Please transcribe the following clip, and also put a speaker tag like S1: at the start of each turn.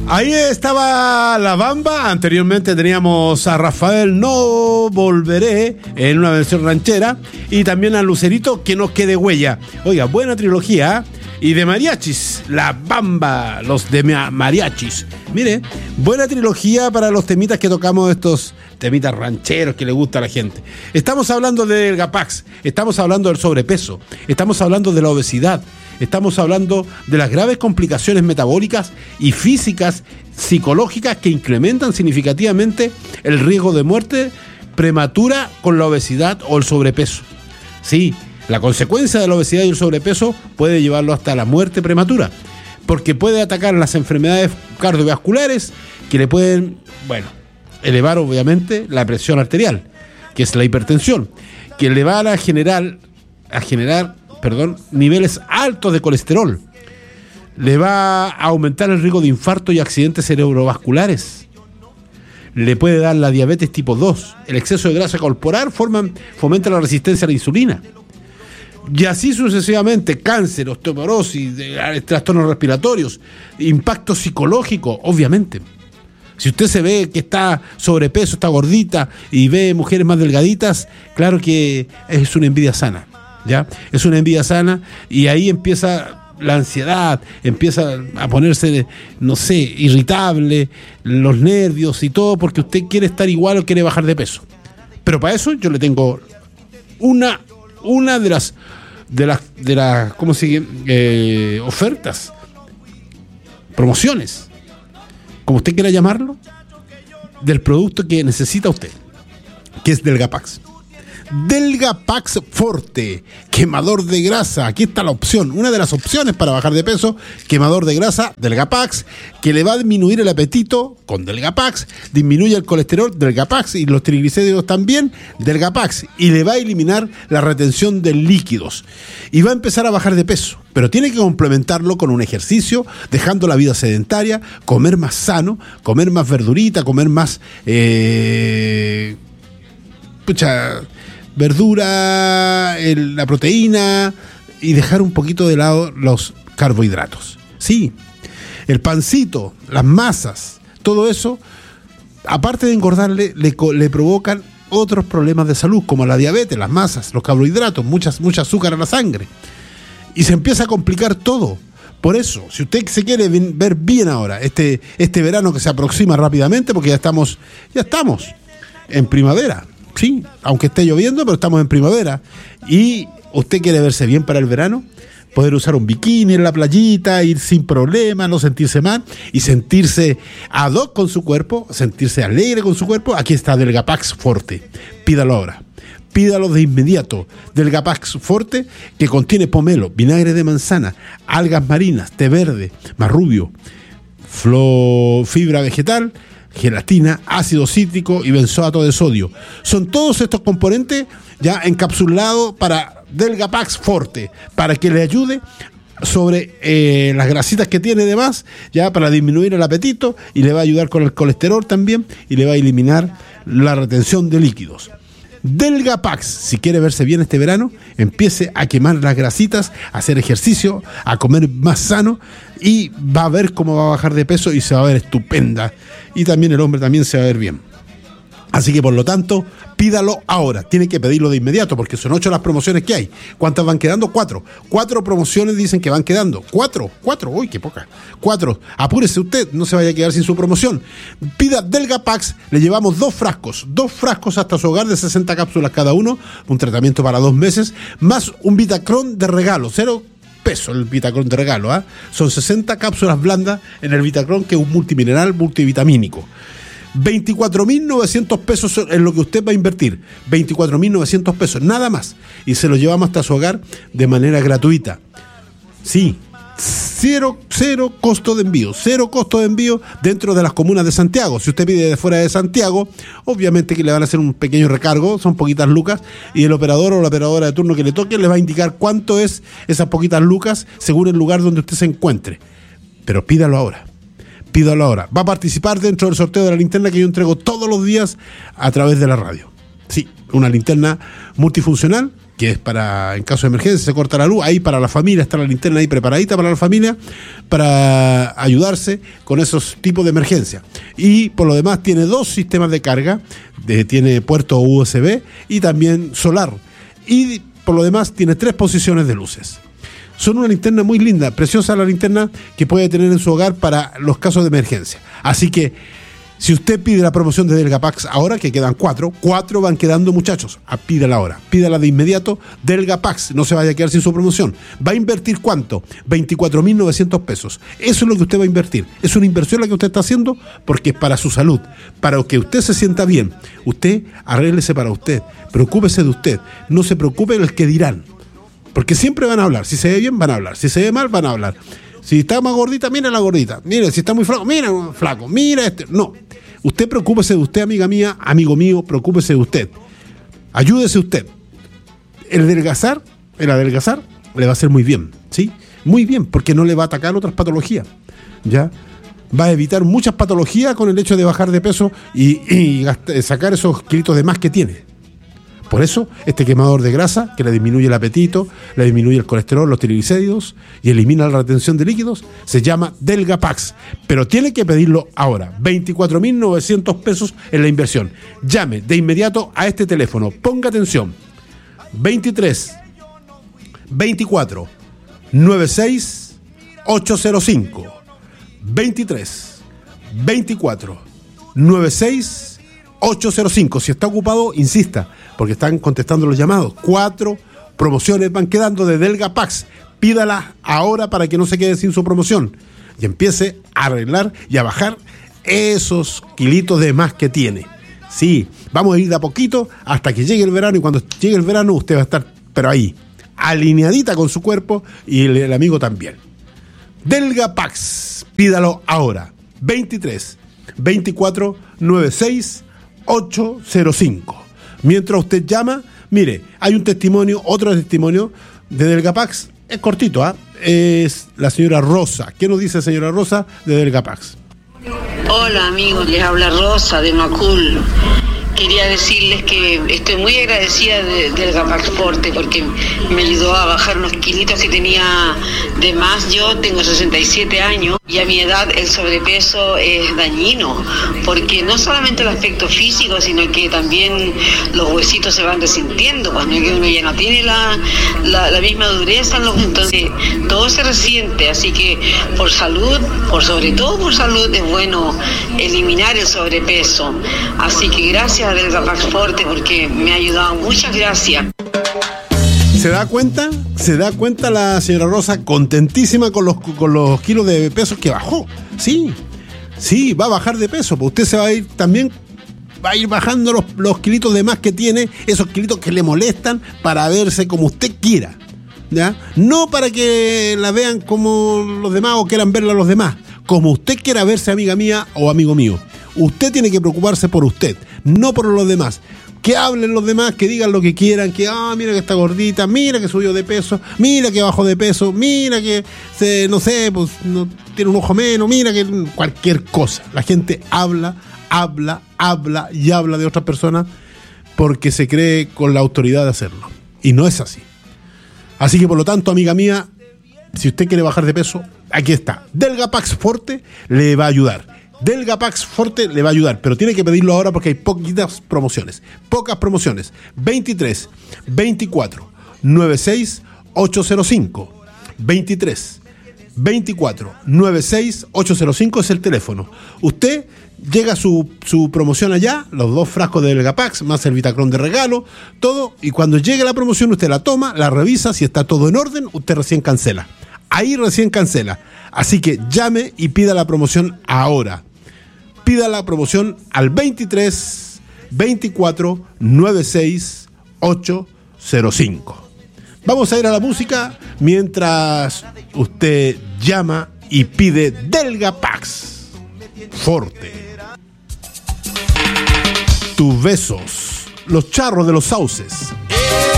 S1: Ahí estaba La Bamba. Anteriormente teníamos a Rafael No Volveré en una versión ranchera. Y también a Lucerito, Que No Quede Huella. Oiga, buena trilogía. Y de mariachis, La Bamba, los de mariachis. Mire, buena trilogía para los temitas que tocamos, estos temitas rancheros que le gusta a la gente. Estamos hablando del Gapax, estamos hablando del sobrepeso, estamos hablando de la obesidad, estamos hablando de las graves complicaciones metabólicas y físicas, psicológicas que incrementan significativamente el riesgo de muerte prematura con la obesidad o el sobrepeso. Sí, la consecuencia de la obesidad y el sobrepeso puede llevarlo hasta la muerte prematura, porque puede atacar las enfermedades cardiovasculares que le pueden, elevar obviamente la presión arterial, que es la hipertensión, que le van a generar niveles altos de colesterol, le va a aumentar el riesgo de infarto y accidentes cerebrovasculares, le puede dar la diabetes tipo 2, el exceso de grasa corporal fomenta la resistencia a la insulina. Y así sucesivamente, cáncer, osteoporosis, trastornos respiratorios, impacto psicológico, obviamente. Si usted se ve que está sobrepeso, está gordita y ve mujeres más delgaditas, claro que es una envidia sana, ¿ya? Es una envidia sana y ahí empieza la ansiedad, empieza a ponerse, irritable, los nervios y todo, porque usted quiere estar igual o quiere bajar de peso. Pero para eso yo le tengo una de las ¿cómo sigue? Ofertas, promociones, como usted quiera llamarlo, del producto que necesita usted, que es Delgapax. Delgapax Forte, quemador de grasa. Aquí está la opción, una de las opciones para bajar de peso, quemador de grasa, Delgapax, que le va a disminuir el apetito con Delgapax, disminuye el colesterol, Delgapax, y los triglicéridos también, Delgapax, y le va a eliminar la retención de líquidos. Y va a empezar a bajar de peso, pero tiene que complementarlo con un ejercicio, dejando la vida sedentaria, comer más sano, comer más verdurita, comer más verdura, la proteína, y dejar un poquito de lado los carbohidratos. Sí, el pancito, las masas, todo eso, aparte de engordarle, le provocan otros problemas de salud, como la diabetes, las masas, los carbohidratos, mucha azúcar en la sangre. Y se empieza a complicar todo. Por eso, si usted se quiere ver bien ahora, este verano que se aproxima rápidamente, porque ya estamos en primavera. Sí, aunque esté lloviendo, pero estamos en primavera. Y usted quiere verse bien para el verano, poder usar un bikini en la playita, ir sin problema, no sentirse mal y sentirse ad hoc con su cuerpo, sentirse alegre con su cuerpo. Aquí está Delgapax Forte. Pídalo ahora. Pídalo de inmediato. Delgapax Forte, que contiene pomelo, vinagre de manzana, algas marinas, té verde, marrubio, fibra vegetal, gelatina, ácido cítrico y benzoato de sodio. Son todos estos componentes ya encapsulados para Delgapax Forte, para que le ayude sobre las grasitas que tiene de más, ya para disminuir el apetito, y le va a ayudar con el colesterol también, y le va a eliminar la retención de líquidos. Delgapax, si quiere verse bien este verano, empiece a quemar las grasitas, a hacer ejercicio, a comer más sano, y va a ver cómo va a bajar de peso y se va a ver estupenda. Y también el hombre también se va a ver bien. Así que por lo tanto, pídalo ahora. Tiene que pedirlo de inmediato porque son 8 las promociones que hay. ¿Cuántas van quedando? 4. 4 promociones dicen que van quedando. 4. Uy, qué poca. 4. Apúrese usted, no se vaya a quedar sin su promoción. Pida Delgapax, le llevamos 2 frascos. 2 frascos hasta su hogar de 60 cápsulas cada uno. Un tratamiento para 2 meses. Más un Vitacron de regalo. 0 pesos el Vitacron de regalo. Son 60 cápsulas blandas en el Vitacron, que es un multimineral multivitamínico. 24.900 pesos es lo que usted va a invertir. 24.900 pesos, nada más. Y se lo llevamos hasta su hogar de manera gratuita. Sí, cero costo de envío. 0 costo de envío dentro de las comunas de Santiago. Si usted pide de fuera de Santiago, obviamente que le van a hacer un pequeño recargo, son poquitas lucas, y el operador o la operadora de turno que le toque le va a indicar cuánto es esas poquitas lucas según el lugar donde usted se encuentre. Pero pídalo ahora. Va a participar dentro del sorteo de la linterna que yo entrego todos los días a través de la radio. Sí, una linterna multifuncional que es para, en caso de emergencia, se corta la luz, ahí para la familia, está la linterna ahí preparadita para la familia, para ayudarse con esos tipos de emergencia. Y por lo demás tiene 2 sistemas de carga, tiene puerto USB y también solar. Y por lo demás tiene 3 posiciones de luces. Son una linterna muy linda, preciosa la linterna que puede tener en su hogar para los casos de emergencia. Así que si usted pide la promoción de Delgapax ahora, que quedan 4 van quedando, muchachos, pídala ahora, pídala de inmediato. Delgapax, no se vaya a quedar sin su promoción. ¿Va a invertir cuánto? 24.900 pesos. Eso es lo que usted va a invertir. Es una inversión la que usted está haciendo porque es para su salud, para que usted se sienta bien. Usted arréglese para usted, preocúpese de usted, no se preocupe del que dirán, porque siempre van a hablar. Si se ve bien, van a hablar. Si se ve mal, van a hablar. Si está más gordita, mira la gordita. Mire, si está muy flaco, mira flaco. Mira este. No. Usted preocúpese de usted, amiga mía, amigo mío, preocúpese de usted. Ayúdese usted. El adelgazar le va a hacer muy bien, ¿sí? Muy bien, porque no le va a atacar otras patologías, ¿ya? Va a evitar muchas patologías con el hecho de bajar de peso y sacar esos kilitos de más que tiene. Por eso, este quemador de grasa, que le disminuye el apetito, le disminuye el colesterol, los triglicéridos y elimina la retención de líquidos, se llama Delgapax. Pero tiene que pedirlo ahora. 24.900 pesos en la inversión. Llame de inmediato a este teléfono. Ponga atención. 23 24 96 805. 23 24 96 805. Si está ocupado, insista, porque están contestando los llamados. 4 promociones van quedando de Delgapax. Pídala ahora para que no se quede sin su promoción y empiece a arreglar y a bajar esos kilitos de más que tiene. Sí, vamos a ir de a poquito hasta que llegue el verano, y cuando llegue el verano usted va a estar, pero ahí, alineadita con su cuerpo, y el amigo también. Delgapax, pídalo ahora. 23 24 96 805. Mientras usted llama, mire, hay un testimonio, otro testimonio de Delgapax. Es cortito, es la señora Rosa. ¿Qué nos dice señora Rosa de Delgapax?
S2: Hola amigos, les habla Rosa de Macul. Quería decirles que estoy muy agradecida de Delgapax Forte porque me ayudó a bajar unos kilitos que tenía de más. Yo tengo 67 años y a mi edad el sobrepeso es dañino, porque no solamente el aspecto físico, sino que también los huesitos se van resintiendo cuando uno ya no tiene la misma dureza, entonces todo se resiente. Así que por salud, sobre todo por salud, es bueno eliminar el sobrepeso. Así que gracias a Delgapax Forte porque me ha ayudado. Muchas gracias.
S1: ¿Se da cuenta? Se da cuenta la señora Rosa, contentísima con los kilos de pesos que bajó. Sí, va a bajar de peso. Pues usted se va a ir también, va a ir bajando los kilitos de más que tiene, esos kilitos que le molestan, para verse como usted quiera, ¿ya? No para que la vean como los demás o quieran verla los demás. Como usted quiera verse, amiga mía o amigo mío. Usted tiene que preocuparse por usted, no por los demás. Que hablen los demás, que digan lo que quieran, que mira que está gordita, mira que subió de peso, mira que bajó de peso, mira que no tiene un ojo menos, mira que cualquier cosa. La gente habla y habla de otras personas porque se cree con la autoridad de hacerlo. Y no es así. Así que por lo tanto, amiga mía, si usted quiere bajar de peso, aquí está. Delgapax Forte le va a ayudar. Delgapax Forte le va a ayudar, pero tiene que pedirlo ahora porque hay pocas promociones. 23 24 96 805. 23 24 96 805 es el teléfono. Usted llega su promoción allá, los 2 frascos de Delgapax más el Vitacron de regalo, todo, y cuando llegue la promoción usted la toma, la revisa, si está todo en orden, usted recién cancela. Ahí recién cancela. Así que llame y pida la promoción ahora. Pida la promoción al 23 24 96 805. Vamos a ir a la música mientras usted llama y pide Delgapax Forte. Tus besos, los charros de los sauces.